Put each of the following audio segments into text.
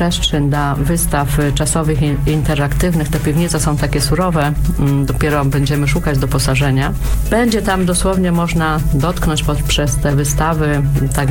przestrzeń dla wystaw czasowych i interaktywnych. Te piwnice są takie surowe, dopiero będziemy szukać doposażenia. Będzie tam dosłownie można dotknąć poprzez te wystawy,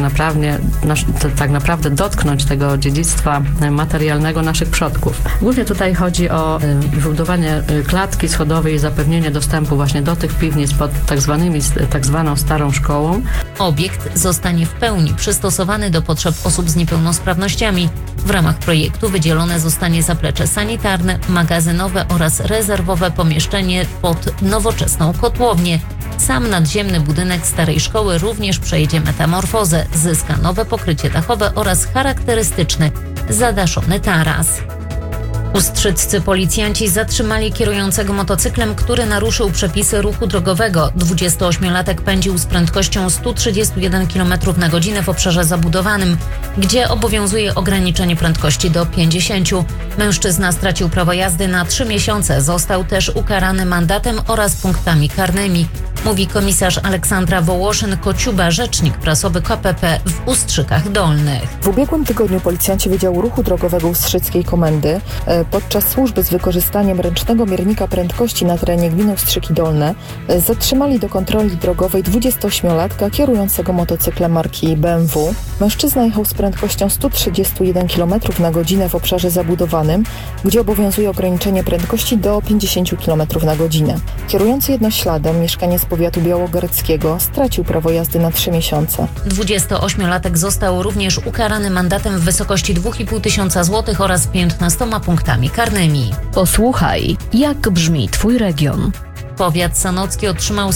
tak naprawdę dotknąć tego dziedzictwa materialnego naszych przodków. Głównie tutaj chodzi o wybudowanie klatki schodowej i zapewnienie dostępu właśnie do tych piwnic pod tak zwaną starą szkołą. Obiekt zostanie w pełni przystosowany do potrzeb osób z niepełnosprawnościami. W ramach projektu wydzielone zostanie zaplecze sanitarne, magazynowe oraz rezerwowe pomieszczenie pod nowoczesną kotłownię. Sam nadziemny budynek starej szkoły również przejdzie metamorfozę, zyska nowe pokrycie dachowe oraz charakterystyczny, zadaszony taras. Ustrzyccy policjanci zatrzymali kierującego motocyklem, który naruszył przepisy ruchu drogowego. 28-latek pędził z prędkością 131 km na godzinę w obszarze zabudowanym, gdzie obowiązuje ograniczenie prędkości do 50. Mężczyzna stracił prawo jazdy na 3 miesiące. Został też ukarany mandatem oraz punktami karnymi, mówi komisarz Aleksandra Wołoszyn-Kociuba, rzecznik prasowy KPP w Ustrzykach Dolnych. W ubiegłym tygodniu policjanci Wydziału Ruchu Drogowego Ustrzyckiej Komendy podczas służby z wykorzystaniem ręcznego miernika prędkości na terenie gminy Ustrzyki Dolne zatrzymali do kontroli drogowej 28-latka kierującego motocyklem marki BMW. Mężczyzna jechał z prędkością 131 km na godzinę w obszarze zabudowanym, gdzie obowiązuje ograniczenie prędkości do 50 km na godzinę. Kierujący jednośladem, mieszkaniec powiatu białogardzkiego, stracił prawo jazdy na 3 miesiące. 28-latek został również ukarany mandatem w wysokości 2,5 tysiąca złotych oraz 15 punktami karnymi. Posłuchaj, jak brzmi Twój region. Powiat sanocki otrzymał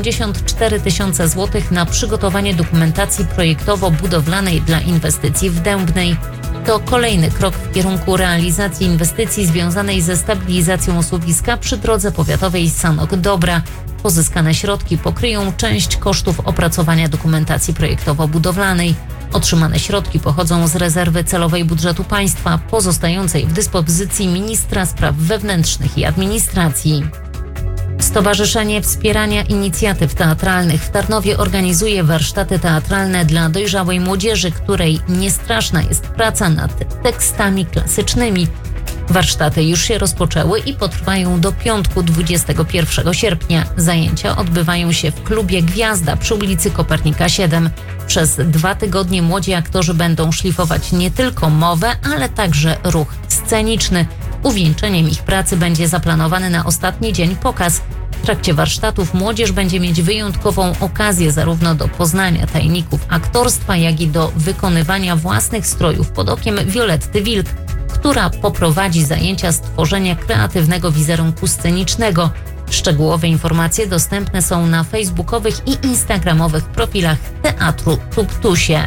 184 tysiące złotych na przygotowanie dokumentacji projektowo-budowlanej dla inwestycji w Dębnej. To kolejny krok w kierunku realizacji inwestycji związanej ze stabilizacją słupiska przy drodze powiatowej Sanok-Dobra. Pozyskane środki pokryją część kosztów opracowania dokumentacji projektowo-budowlanej. Otrzymane środki pochodzą z rezerwy celowej budżetu państwa, pozostającej w dyspozycji ministra spraw wewnętrznych i administracji. Stowarzyszenie Wspierania Inicjatyw Teatralnych w Tarnowie organizuje warsztaty teatralne dla dojrzałej młodzieży, której niestraszna jest praca nad tekstami klasycznymi. Warsztaty już się rozpoczęły i potrwają do piątku 21 sierpnia. Zajęcia odbywają się w klubie Gwiazda przy ulicy Kopernika 7. Przez 2 tygodnie młodzi aktorzy będą szlifować nie tylko mowę, ale także ruch sceniczny. Uwieńczeniem ich pracy będzie zaplanowany na ostatni dzień pokaz. W trakcie warsztatów młodzież będzie mieć wyjątkową okazję zarówno do poznania tajników aktorstwa, jak i do wykonywania własnych strojów pod okiem Violetty Wilk, która poprowadzi zajęcia z tworzenia kreatywnego wizerunku scenicznego. Szczegółowe informacje dostępne są na facebookowych i instagramowych profilach Teatru Tuptusie.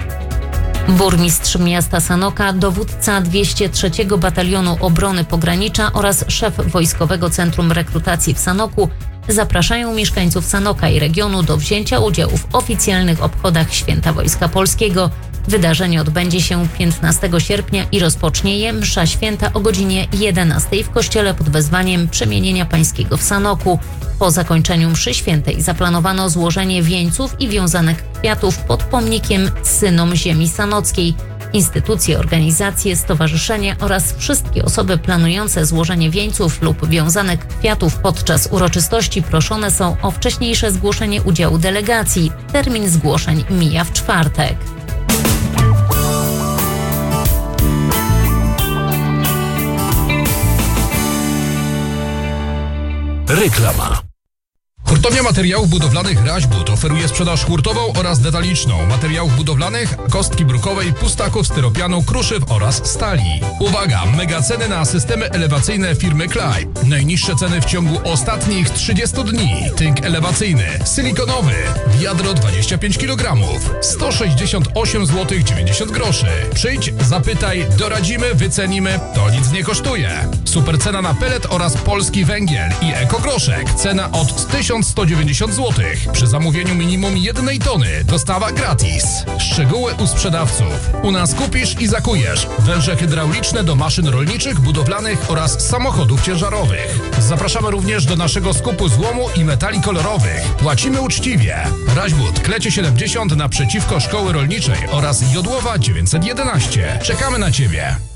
Burmistrz miasta Sanoka, dowódca 203 Batalionu Obrony Pogranicza oraz szef Wojskowego Centrum Rekrutacji w Sanoku zapraszają mieszkańców Sanoka i regionu do wzięcia udziału w oficjalnych obchodach Święta Wojska Polskiego. Wydarzenie odbędzie się 15 sierpnia i rozpocznie je msza święta o godzinie 11 w kościele pod wezwaniem Przemienienia Pańskiego w Sanoku. Po zakończeniu mszy świętej zaplanowano złożenie wieńców i wiązanek kwiatów pod pomnikiem synom ziemi sanockiej. Instytucje, organizacje, stowarzyszenia oraz wszystkie osoby planujące złożenie wieńców lub wiązanek kwiatów podczas uroczystości proszone są o wcześniejsze zgłoszenie udziału delegacji. Termin zgłoszeń mija w czwartek. Reklama. Hurtownia Materiałów Budowlanych Raźbud oferuje sprzedaż hurtową oraz detaliczną materiałów budowlanych, kostki brukowej, pustaków, styropianu, kruszyw oraz stali. Uwaga! Mega ceny na systemy elewacyjne firmy Klaj. Najniższe ceny w ciągu ostatnich 30 dni. Tynk elewacyjny, silikonowy, wiadro 25 kg, 168 zł 90 groszy. Przyjdź, zapytaj, doradzimy, wycenimy, to nic nie kosztuje. Super cena na pelet oraz polski węgiel i ekogroszek. Cena od 1190 zł. Przy zamówieniu minimum 1 tony. Dostawa gratis. Szczegóły u sprzedawców. U nas kupisz i zakujesz. Węże hydrauliczne do maszyn rolniczych, budowlanych oraz samochodów ciężarowych. Zapraszamy również do naszego skupu złomu i metali kolorowych. Płacimy uczciwie. Raźbud, Klecie 70 naprzeciwko Szkoły Rolniczej oraz Jodłowa 911. Czekamy na Ciebie.